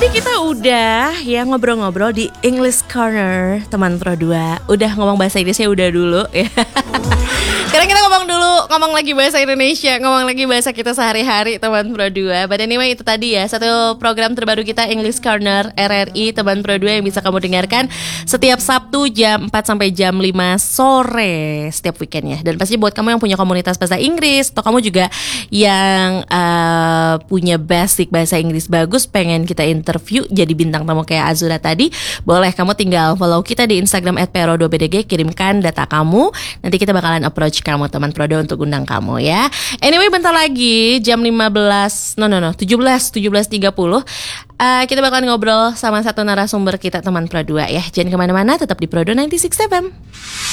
kita udah ya ngobrol-ngobrol di English Corner teman Pro 2. Udah ngomong bahasa Inggrisnya udah dulu ya. Sekarang kita ngomong lagi bahasa Indonesia, ngomong lagi bahasa kita sehari-hari teman Pro 2. But anyway, itu tadi ya satu program terbaru kita English Corner RRI teman Pro 2 yang bisa kamu dengarkan setiap Sabtu jam 4 sampai jam 5 sore setiap weekendnya. Dan pasti buat kamu yang punya komunitas bahasa Inggris atau kamu juga yang punya basic bahasa Inggris bagus, pengen kita interview jadi bintang tamu kayak Azura tadi, boleh kamu tinggal follow kita di Instagram @pro2bdg, kirimkan data kamu, nanti kita bakalan approach kamu teman Pro 2 untuk undang kamu ya. Anyway, bentar lagi jam 17:30 kita bakalan ngobrol sama satu narasumber kita teman Pro 2 ya. Jangan kemana-mana, tetap di Pro 2 96 FM.